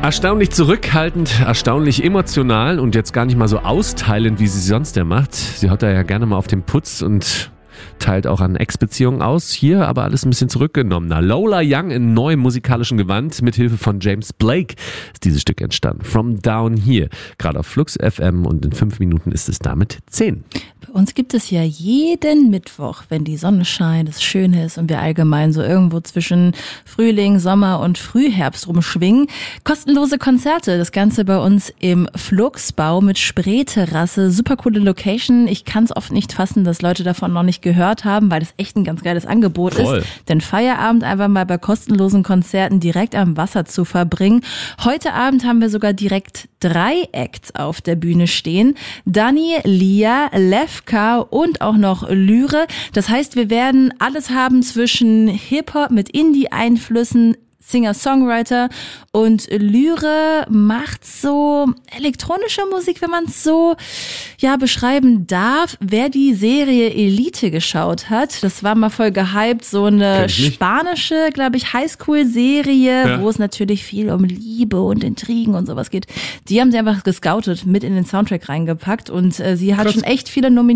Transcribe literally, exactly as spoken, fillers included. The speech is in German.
Erstaunlich zurückhaltend, erstaunlich emotional und jetzt gar nicht mal so austeilend, wie sie sonst ja macht. Sie haut da ja gerne mal auf den Putz und teilt auch an Ex-Beziehungen aus. Hier aber alles ein bisschen zurückgenommener. Lola Young in neuem musikalischen Gewand mit Hilfe von James Blake ist dieses Stück entstanden. From Down Here. Gerade auf Flux F M und in fünf Minuten ist es damit zehn. Bei uns gibt es ja jeden Mittwoch, wenn die Sonne scheint, es schön ist und wir allgemein so irgendwo zwischen Frühling, Sommer und Frühherbst rumschwingen, kostenlose Konzerte. Das Ganze bei uns im Fluxbau mit Spreeterrasse. Super coole Location. Ich kann es oft nicht fassen, dass Leute davon noch nicht gehört haben, weil das echt ein ganz geiles Angebot Voll. ist. Denn Feierabend einfach mal bei kostenlosen Konzerten direkt am Wasser zu verbringen. Heute Abend haben wir sogar direkt drei Acts auf der Bühne stehen. Dani, Lia, Lefka und auch noch Lyre. Das heißt, wir werden alles haben zwischen Hip-Hop mit Indie-Einflüssen, Singer-Songwriter, und Lyre macht so elektronische Musik, wenn man es so ja beschreiben darf. Wer die Serie Elite geschaut hat, das war mal voll gehypt, so eine spanische, glaube ich, Highschool-Serie, ja, wo es natürlich viel um Liebe und Intrigen und sowas geht. Die haben sie einfach gescoutet, mit in den Soundtrack reingepackt und äh, sie hat Krass. schon echt viele Nominierungen